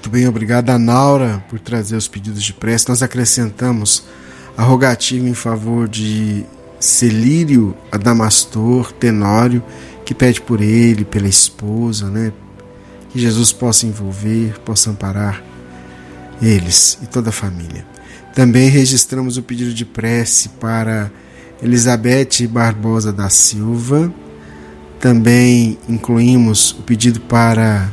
Muito bem, obrigado a Naura por trazer os pedidos de prece. Nós acrescentamos a rogativa em favor de Celírio Adamastor Tenório, que pede por ele, pela esposa, né? Que Jesus possa envolver, possa amparar eles e toda a família. Também registramos o pedido de prece para Elizabeth Barbosa da Silva. Também incluímos o pedido para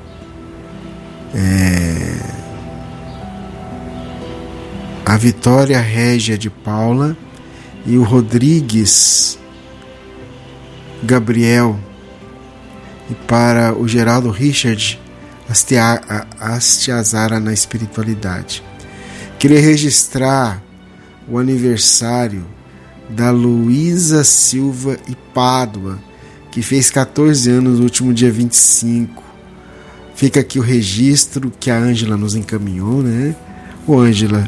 a Vitória Régia de Paula e o Rodrigues Gabriel, e para o Geraldo Richard Astiazara na espiritualidade. Queria registrar o aniversário da Luísa Silva e Pádua, que fez 14 anos no último dia 25. Fica aqui o registro que a Ângela nos encaminhou, né? Ô Ângela,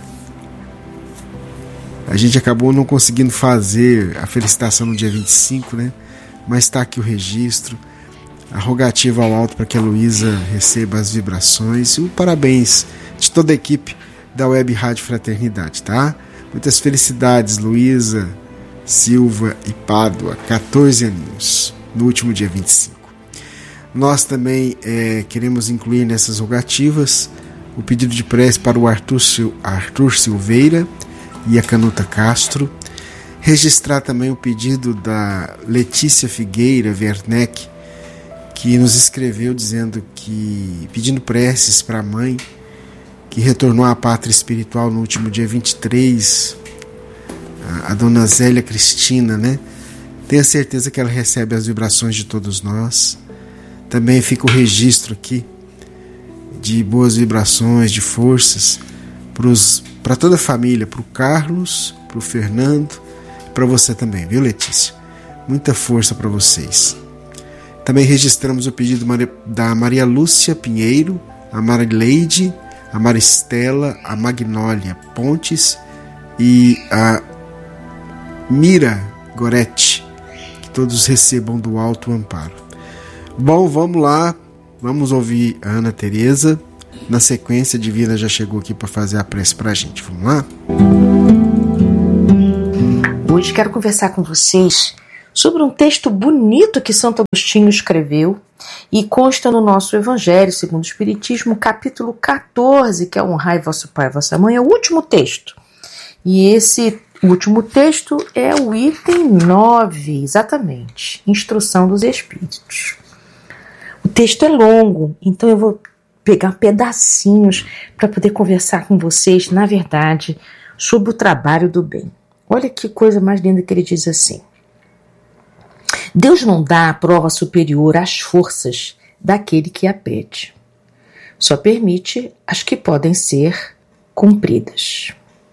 a gente acabou não conseguindo fazer a felicitação no dia 25, né? Mas está aqui o registro, a rogativa ao alto para que a Luísa receba as vibrações e o parabéns de toda a equipe da Web Rádio Fraternidade, tá? Muitas felicidades, Luísa Silva e Pádua, 14 aninhos, no último dia 25. Nós também queremos incluir nessas rogativas o pedido de prece para o Arthur Silveira e a Canuta Castro. Registrar também o pedido da Letícia Figueira Werneck, que nos escreveu pedindo preces para a mãe, que retornou à pátria espiritual no último dia 23, a dona Zélia Cristina, né? Tenha certeza que ela recebe as vibrações de todos nós. Também fica o registro aqui de boas vibrações, de forças para toda a família, para o Carlos, para o Fernando, para você também, viu, Letícia? Muita força para vocês. Também registramos o pedido da Maria Lúcia Pinheiro, a Marileide, a Maristela, a Magnólia Pontes e a Mira Goretti, que todos recebam do alto amparo. Bom, vamos lá, vamos ouvir a Ana Tereza. Na sequência, a Divina já chegou aqui para fazer a prece para a gente. Vamos lá? Hoje quero conversar com vocês sobre um texto bonito que Santo Agostinho escreveu e consta no nosso Evangelho segundo o Espiritismo, capítulo 14, que é Honrai vosso pai e vossa mãe, é o último texto. E esse último texto é o item 9, exatamente, Instrução dos Espíritos. O texto é longo, então eu vou pegar pedacinhos para poder conversar com vocês, na verdade, sobre o trabalho do bem. Olha que coisa mais linda que ele diz assim. Deus não dá a prova superior às forças daquele que a pede. Só permite as que podem ser cumpridas.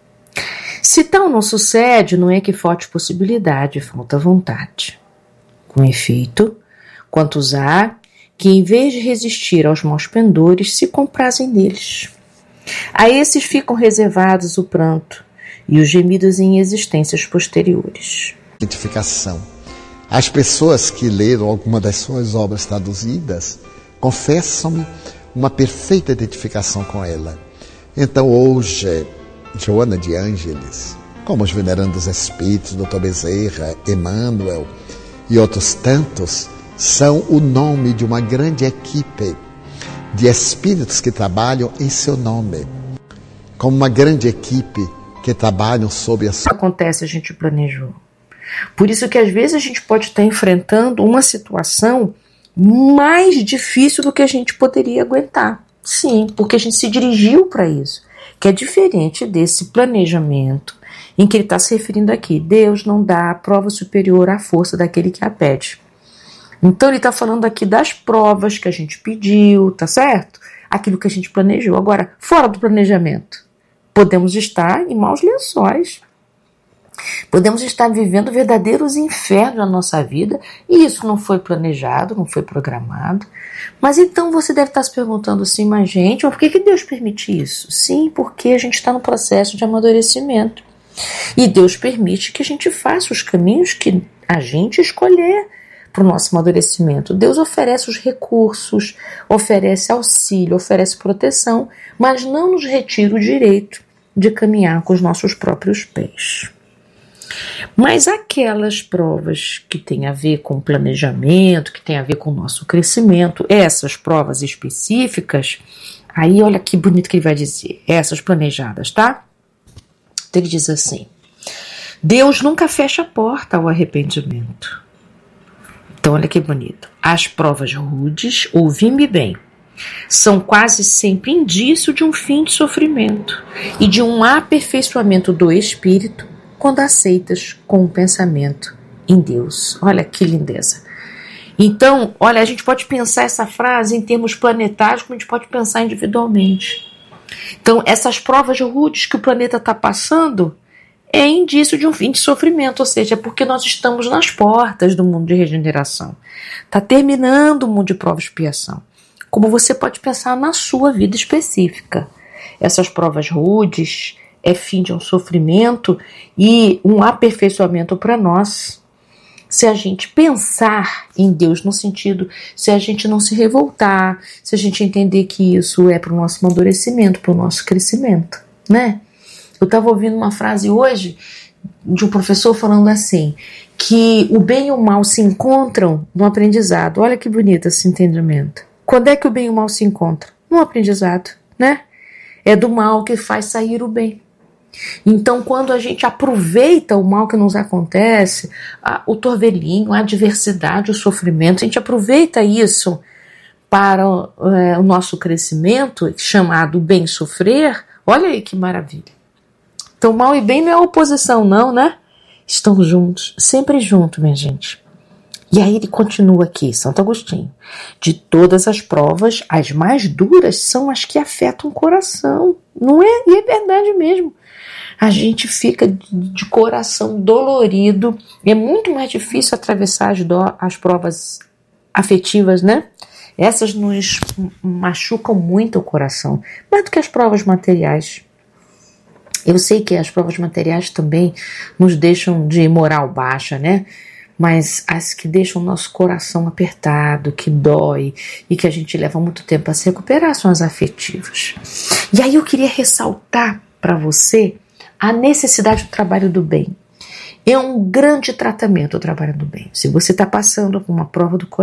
Se tal não sucede, não é que falte possibilidade, falta vontade. Com efeito, quantos há que, em vez de resistir aos maus pendores, se comprazem neles. A esses ficam reservados o pranto e os gemidos em existências posteriores. Identificação. As pessoas que leram alguma das suas obras traduzidas confessam-me uma perfeita identificação com ela. Então hoje, Joana de Ângeles, como os venerandos espíritos, Dr. Bezerra, Emmanuel e outros tantos, são o nome de uma grande equipe de espíritos que trabalham em seu nome, como uma grande equipe que trabalham sob a sua... Acontece, a gente planejou. Por isso que às vezes a gente pode estar enfrentando uma situação mais difícil do que a gente poderia aguentar. Sim, porque a gente se dirigiu para isso, que é diferente desse planejamento em que ele está se referindo aqui. Deus não dá a prova superior à força daquele que a pede. Então ele está falando aqui das provas que a gente pediu, tá certo? Aquilo que a gente planejou. Agora, fora do planejamento, podemos estar em maus lençóis. Podemos estar vivendo verdadeiros infernos na nossa vida e isso não foi planejado, não foi programado. Mas então você deve estar se perguntando assim, mas gente, por que Deus permite isso? Sim, porque a gente está no processo de amadurecimento. E Deus permite que a gente faça os caminhos que a gente escolher para o nosso amadurecimento. Deus oferece os recursos, oferece auxílio, oferece proteção, mas não nos retira o direito de caminhar com os nossos próprios pés. Mas aquelas provas que têm a ver com planejamento, que têm a ver com o nosso crescimento, essas provas específicas, aí olha que bonito que ele vai dizer, essas planejadas, tá? Então ele diz assim: Deus nunca fecha a porta ao arrependimento. Então olha que bonito. As provas rudes, ouvi-me bem, são quase sempre indício de um fim de sofrimento e de um aperfeiçoamento do espírito quando aceitas com o pensamento em Deus. Olha que lindeza. Então, olha, a gente pode pensar essa frase em termos planetários, como a gente pode pensar individualmente. Então, essas provas rudes que o planeta está passando é indício de um fim de sofrimento, ou seja, é porque nós estamos nas portas do mundo de regeneração. Está terminando o mundo de prova e expiação. Como você pode pensar na sua vida específica. Essas provas rudes é fim de um sofrimento e um aperfeiçoamento para nós. Se a gente pensar em Deus no sentido, se a gente não se revoltar, se a gente entender que isso é para o nosso amadurecimento, para o nosso crescimento, né? Eu estava ouvindo uma frase hoje de um professor falando assim, que o bem e o mal se encontram no aprendizado. Olha que bonito esse entendimento. Quando é que o bem e o mal se encontram? No aprendizado, né? É do mal que faz sair o bem. Então, quando a gente aproveita o mal que nos acontece, o torvelinho, a adversidade, o sofrimento, a gente aproveita isso para o nosso crescimento, chamado bem sofrer, olha aí que maravilha. Então, mal e bem não é oposição, não, né? Estão juntos, sempre juntos, minha gente. E aí ele continua aqui, Santo Agostinho. De todas as provas, as mais duras são as que afetam o coração. Não é? E é verdade mesmo. A gente fica de coração dolorido. É muito mais difícil atravessar as provas afetivas, né? Essas nos machucam muito o coração. Mais do que as provas materiais. Eu sei que as provas materiais também nos deixam de moral baixa, né? Mas as que deixam o nosso coração apertado, que dói e que a gente leva muito tempo a se recuperar são as afetivas. E aí eu queria ressaltar para você a necessidade do trabalho do bem. É um grande tratamento o trabalho do bem. Se você está passando por uma prova do coração,